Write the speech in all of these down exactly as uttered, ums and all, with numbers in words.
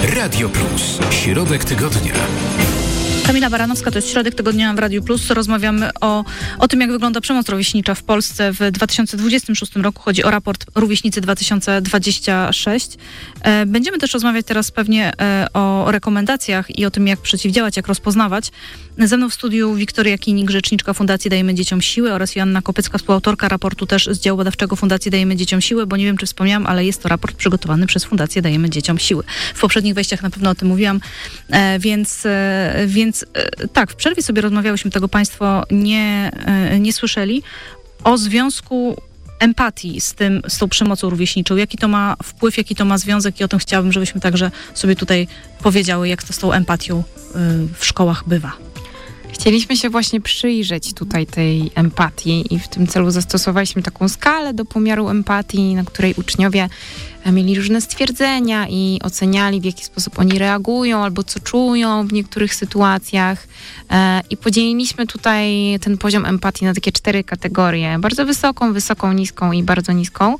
Radio Plus. Środek tygodnia. Kamila Baranowska, to jest Środek Tygodnia w Radiu Plus. Rozmawiamy o, o tym, jak wygląda przemoc rówieśnicza w Polsce w dwa tysiące dwudziestym szóstym roku. Chodzi o raport Rówieśnicy dwa tysiące dwudziesty szósty. Będziemy też rozmawiać teraz pewnie o rekomendacjach i o tym, jak przeciwdziałać, jak rozpoznawać. Ze mną w studiu Wiktoria Kinik, rzeczniczka Fundacji Dajemy Dzieciom Siły, oraz Joanna Kopycka, współautorka raportu też z działu badawczego Fundacji Dajemy Dzieciom Siły, bo nie wiem, czy wspomniałam, ale jest to raport przygotowany przez Fundację Dajemy Dzieciom Siły. W poprzednich wejściach na pewno o tym mówiłam, więc, więc tak, w przerwie sobie rozmawiałyśmy, tego Państwo nie, nie słyszeli, o związku empatii z tym, z tą przemocą rówieśniczą. Jaki to ma wpływ, jaki to ma związek, i o tym chciałabym, żebyśmy także sobie tutaj powiedziały, jak to z tą empatią w szkołach bywa. Chcieliśmy się właśnie przyjrzeć tutaj tej empatii i w tym celu zastosowaliśmy taką skalę do pomiaru empatii, na której uczniowie mieli różne stwierdzenia i oceniali, w jaki sposób oni reagują albo co czują w niektórych sytuacjach. I podzieliliśmy tutaj ten poziom empatii na takie cztery kategorie. Bardzo wysoką, wysoką, niską i bardzo niską.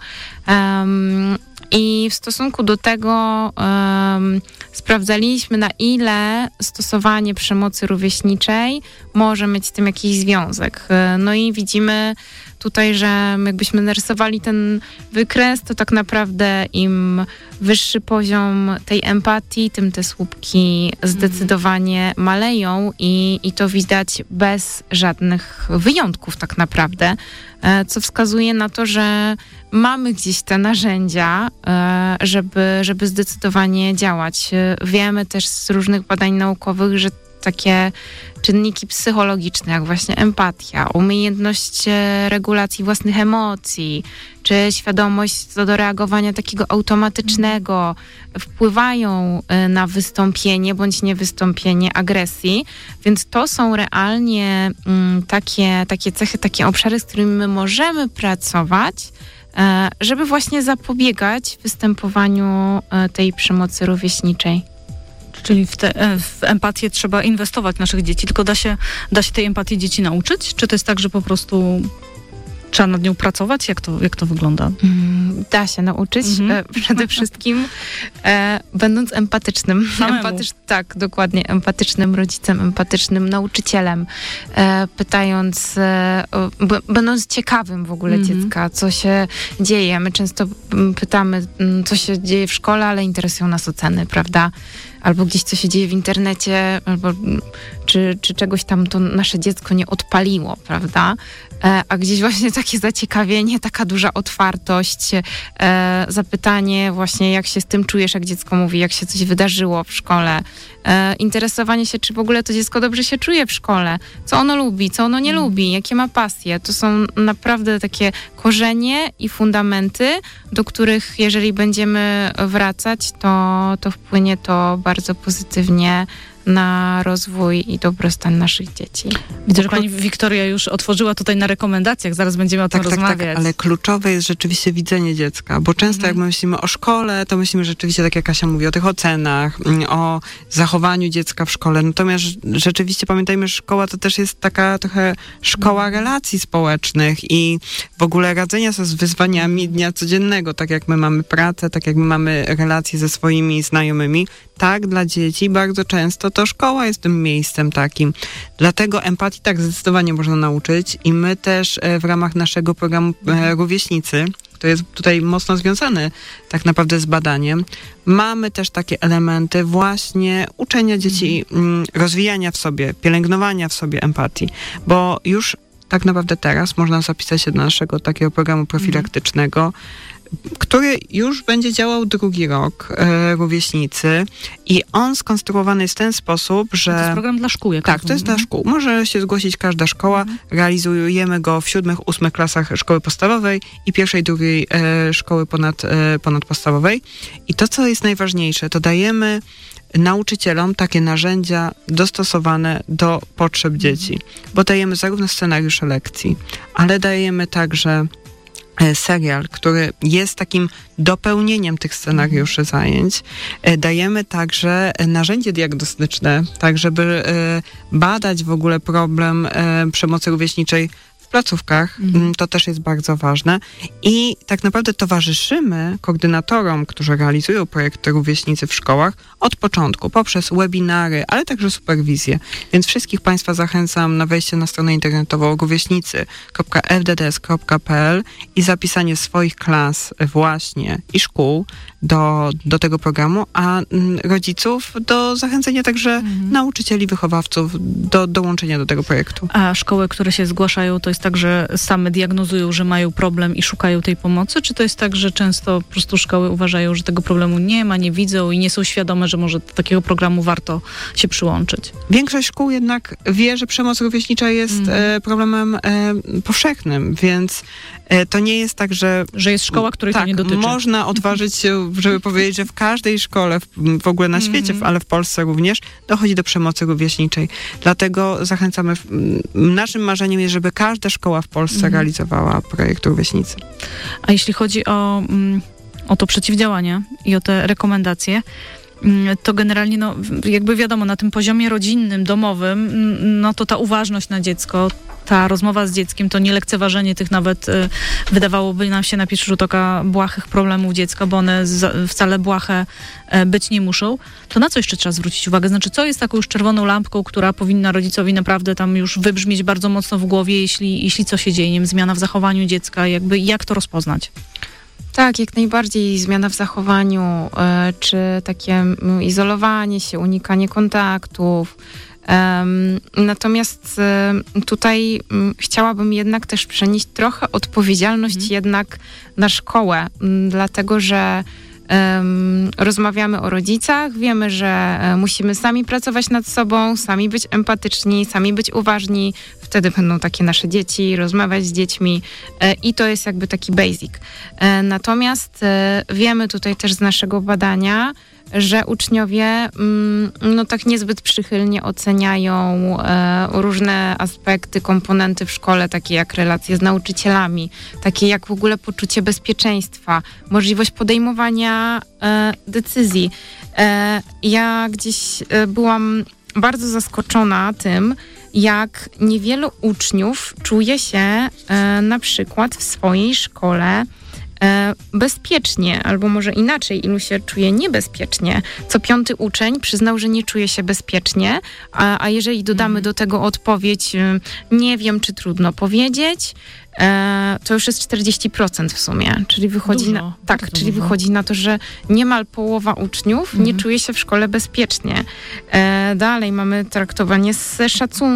I w stosunku do tego um, sprawdzaliśmy, na ile stosowanie przemocy rówieśniczej może mieć z tym jakiś związek. No i widzimy tutaj, że jakbyśmy narysowali ten wykres, to tak naprawdę im wyższy poziom tej empatii, tym te słupki zdecydowanie maleją i, i to widać bez żadnych wyjątków tak naprawdę, co wskazuje na to, że mamy gdzieś te narzędzia, żeby, żeby zdecydowanie działać. Wiemy też z różnych badań naukowych, że takie czynniki psychologiczne, jak właśnie empatia, umiejętność regulacji własnych emocji, czy świadomość co do reagowania takiego automatycznego, wpływają na wystąpienie bądź niewystąpienie agresji, więc to są realnie mm, takie, takie cechy, takie obszary, z którymi my możemy pracować, żeby właśnie zapobiegać występowaniu tej przemocy rówieśniczej. Czyli w, te, w empatię trzeba inwestować naszych dzieci, tylko da się, da się tej empatii dzieci nauczyć? Czy to jest tak, że po prostu trzeba nad nią pracować? Jak to, jak to wygląda? Da się nauczyć. Mhm. E, przede wszystkim e, będąc empatycznym. Empatycz, tak, dokładnie. Empatycznym rodzicem, empatycznym nauczycielem. E, pytając, e, b, będąc ciekawym w ogóle mhm. dziecka, co się dzieje. My często pytamy, co się dzieje w szkole, ale interesują nas oceny, prawda? Albo gdzieś co się dzieje w internecie, albo czy, czy czegoś tam to nasze dziecko nie odpaliło, prawda? E, a gdzieś właśnie takie zaciekawienie, taka duża otwartość, e, zapytanie właśnie, jak się z tym czujesz, jak dziecko mówi, jak się coś wydarzyło w szkole. E, interesowanie się, czy w ogóle to dziecko dobrze się czuje w szkole, co ono lubi, co ono nie mm. lubi, jakie ma pasje. To są naprawdę takie korzenie i fundamenty, do których jeżeli będziemy wracać, to, to wpłynie to bardzo pozytywnie na rozwój i dobrostan naszych dzieci. Widzę, że pani Wiktoria już otworzyła tutaj na rekomendacjach, zaraz będziemy o tym tak, rozmawiać. Tak, tak, ale kluczowe jest rzeczywiście widzenie dziecka, bo często mhm. jak my myślimy o szkole, to myślimy rzeczywiście, tak jak Kasia mówi, o tych ocenach, o zachowaniu dziecka w szkole. Natomiast rzeczywiście pamiętajmy, że szkoła to też jest taka trochę szkoła relacji społecznych i w ogóle radzenia sobie z wyzwaniami dnia codziennego, tak jak my mamy pracę, tak jak my mamy relacje ze swoimi znajomymi, tak dla dzieci bardzo często to szkoła jest tym miejscem takim. Dlatego empatii tak zdecydowanie można nauczyć i my też w ramach naszego programu Rówieśnicy, który jest tutaj mocno związany tak naprawdę z badaniem, mamy też takie elementy właśnie uczenia dzieci, rozwijania w sobie, pielęgnowania w sobie empatii, bo już tak naprawdę teraz można zapisać się do naszego takiego programu profilaktycznego, który już będzie działał drugi rok, e, Rówieśnicy, i on skonstruowany jest w ten sposób, że... To jest program dla szkół, jak Tak, to jest dla szkół. Może się zgłosić każda szkoła. Mhm. Realizujemy go w siódmych, ósmych klasach szkoły podstawowej i pierwszej, drugiej e, szkoły ponad, e, ponadpodstawowej. I to, co jest najważniejsze, to dajemy nauczycielom takie narzędzia dostosowane do potrzeb dzieci, bo dajemy zarówno scenariusze lekcji, ale dajemy także serial, który jest takim dopełnieniem tych scenariuszy zajęć. Dajemy także narzędzie diagnostyczne, tak żeby badać w ogóle problem przemocy rówieśniczej w placówkach, Mhm. to też jest bardzo ważne. I tak naprawdę towarzyszymy koordynatorom, którzy realizują projekty Rówieśnicy w szkołach od początku, poprzez webinary, ale także superwizję. Więc wszystkich Państwa zachęcam na wejście na stronę internetową rówieśnicy kropka f d d s kropka p l i zapisanie swoich klas właśnie i szkół do, do tego programu, a mm, rodziców do zachęcenia także Mhm. nauczycieli, wychowawców do dołączenia do tego projektu. A szkoły, które się zgłaszają, to jest tak, że same diagnozują, że mają problem i szukają tej pomocy? Czy to jest tak, że często po prostu szkoły uważają, że tego problemu nie ma, nie widzą i nie są świadome, że może do takiego programu warto się przyłączyć? Większość szkół jednak wie, że przemoc rówieśnicza jest Mhm. e, problemem e, powszechnym, więc e, to nie jest tak, że Że jest szkoła, której tak, to nie dotyczy. można odważyć się, żeby powiedzieć, że w każdej szkole, w, w ogóle na świecie, Mhm. ale w Polsce również, dochodzi do przemocy rówieśniczej. Dlatego zachęcamy, m, naszym marzeniem jest, żeby każda szkoła w Polsce Mhm. realizowała projekt Rówieśnicy. A jeśli chodzi o, mm, o to przeciwdziałanie i o te rekomendacje, mm, to generalnie, no, w- jakby wiadomo, na tym poziomie rodzinnym, domowym, mm, no to ta uważność na dziecko, ta rozmowa z dzieckiem, to nie lekceważenie tych nawet, y, wydawałoby nam się na pierwszy rzut oka, błahych problemów dziecka, bo one z, wcale błahe e, być nie muszą. To na co jeszcze trzeba zwrócić uwagę? Znaczy, co jest taką już czerwoną lampką, która powinna rodzicowi naprawdę tam już wybrzmieć bardzo mocno w głowie, jeśli, jeśli co się dzieje, nie wiem, zmiana w zachowaniu dziecka, jakby jak to rozpoznać? Tak, jak najbardziej zmiana w zachowaniu, e, czy takie mm, izolowanie się, unikanie kontaktów. Em, natomiast e, tutaj mm, chciałabym jednak też przenieść trochę odpowiedzialność Mhm. jednak na szkołę, m, dlatego że em, rozmawiamy o rodzicach, wiemy, że e, musimy sami pracować nad sobą, sami być empatyczni, sami być uważni, wtedy będą takie nasze dzieci, rozmawiać z dziećmi e, i to jest jakby taki basic. E, Natomiast e, wiemy tutaj też z naszego badania, że uczniowie mm, no tak niezbyt przychylnie oceniają e, różne aspekty, komponenty w szkole, takie jak relacje z nauczycielami, takie jak w ogóle poczucie bezpieczeństwa, możliwość podejmowania e, decyzji. E, ja gdzieś e, byłam bardzo zaskoczona tym, jak niewielu uczniów czuje się e, na przykład w swojej szkole e, bezpiecznie, albo może inaczej, ilu się czuje niebezpiecznie. Co piąty uczeń przyznał, że nie czuje się bezpiecznie, a, a jeżeli dodamy Mhm. do tego odpowiedź y, nie wiem, czy trudno powiedzieć, e, to już jest czterdzieści procent w sumie. Czyli wychodzi Dużo, na, tak, bardzo czyli dużo. wychodzi na to, że niemal połowa uczniów nie Mhm. czuje się w szkole bezpiecznie. E, dalej mamy traktowanie z szacunkiem,